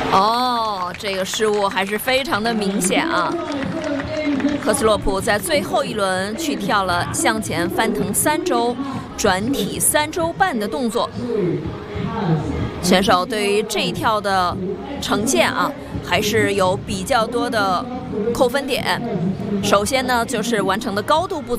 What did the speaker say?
哦，这个失误还是非常的明显啊。赫斯洛普在最后一轮去跳了向前翻腾3周、转体3周半的动作。选手对于这一跳的呈现啊，还是有比较多的扣分点。首先呢，就是完成的高度不足。